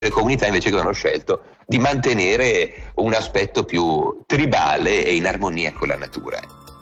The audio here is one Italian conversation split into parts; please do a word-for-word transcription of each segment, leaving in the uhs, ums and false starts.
comunità invece che hanno scelto di mantenere un aspetto più tribale e in armonia con la natura.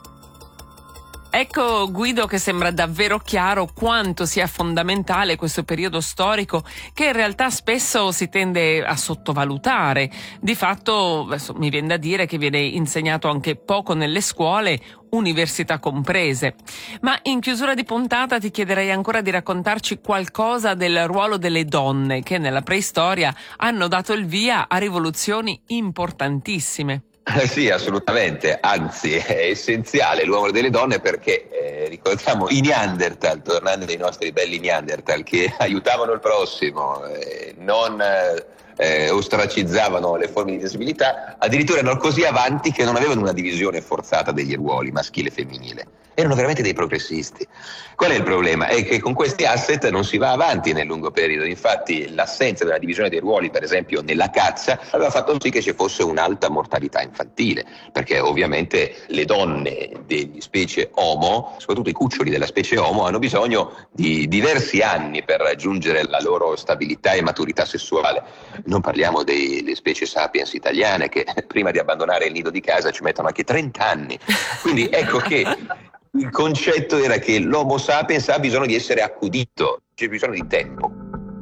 Ecco Guido che sembra davvero chiaro quanto sia fondamentale questo periodo storico che in realtà spesso si tende a sottovalutare. Di fatto adesso, mi viene da dire che viene insegnato anche poco nelle scuole, università comprese. Ma in chiusura di puntata ti chiederei ancora di raccontarci qualcosa del ruolo delle donne che nella preistoria hanno dato il via a rivoluzioni importantissime. Eh sì, assolutamente, anzi è essenziale l'uomo delle donne perché eh, ricordiamo i Neanderthal, tornando ai nostri belli Neanderthal, che aiutavano il prossimo, eh, non eh, ostracizzavano le forme di disabilità, addirittura erano così avanti che non avevano una divisione forzata degli ruoli maschile e femminile. Erano veramente dei progressisti. Qual è il problema? È che con questi asset non si va avanti nel lungo periodo. Infatti l'assenza della divisione dei ruoli, per esempio nella caccia, aveva fatto sì che ci fosse un'alta mortalità infantile, perché ovviamente le donne degli specie Homo, soprattutto i cuccioli della specie Homo, hanno bisogno di diversi anni per raggiungere la loro stabilità e maturità sessuale. Non parliamo delle specie sapiens italiane che prima di abbandonare il nido di casa ci mettono anche trenta anni. Quindi ecco che il concetto era che l'Homo sapiens ha bisogno di essere accudito, c'è bisogno di tempo.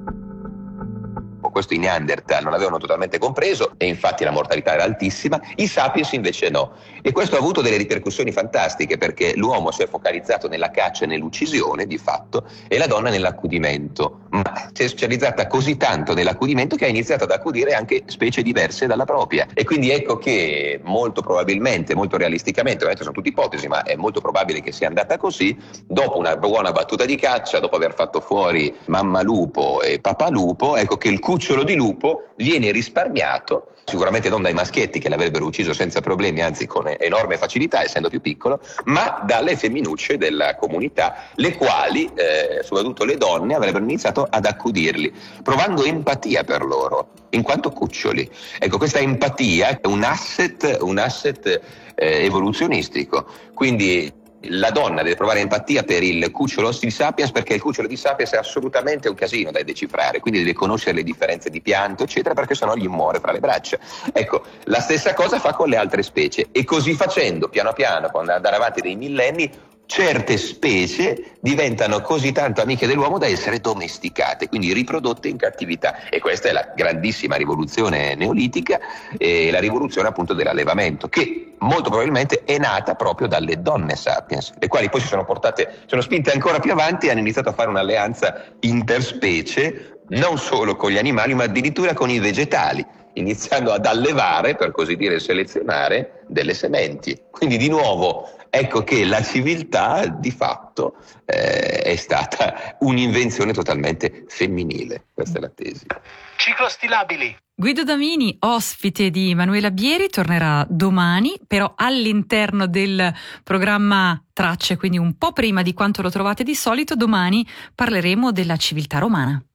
Questo i Neanderthal non avevano totalmente compreso e infatti la mortalità era altissima, i Sapiens invece no. E questo ha avuto delle ripercussioni fantastiche perché l'uomo si è focalizzato nella caccia e nell'uccisione di fatto e la donna nell'accudimento, ma si è specializzata così tanto nell'accudimento che ha iniziato ad accudire anche specie diverse dalla propria. E quindi ecco che molto probabilmente, molto realisticamente, ovviamente sono tutte ipotesi, ma è molto probabile che sia andata così, dopo una buona battuta di caccia, dopo aver fatto fuori mamma lupo e papà lupo, ecco che il cucciolo di lupo viene risparmiato, sicuramente non dai maschietti che l'avrebbero ucciso senza problemi, anzi con enorme facilità essendo più piccolo, ma dalle femminucce della comunità, le quali, eh, soprattutto le donne, avrebbero iniziato ad accudirli, provando empatia per loro, in quanto cuccioli. Ecco, questa empatia è un asset, un asset eh, evoluzionistico, quindi la donna deve provare empatia per il cucciolo di Sapiens perché il cucciolo di Sapiens è assolutamente un casino da decifrare, quindi deve conoscere le differenze di pianto eccetera perché sennò gli muore fra le braccia. Ecco, la stessa cosa fa con le altre specie e così facendo piano piano con andare avanti dei millenni certe specie diventano così tanto amiche dell'uomo da essere domesticate, quindi riprodotte in cattività. E questa è la grandissima rivoluzione neolitica e la rivoluzione appunto dell'allevamento, che molto probabilmente è nata proprio dalle donne sapiens, le quali poi si sono portate, sono spinte ancora più avanti e hanno iniziato a fare un'alleanza interspecie, non solo con gli animali, ma addirittura con i vegetali, iniziando ad allevare, per così dire selezionare, delle sementi. Quindi di nuovo ecco che la civiltà di fatto eh, è stata un'invenzione totalmente femminile, questa è la tesi. Ciclostilabili. Guido Damini, ospite di Manuela Bieri, tornerà domani, però all'interno del programma Tracce, quindi un po' prima di quanto lo trovate di solito. Domani parleremo della civiltà romana.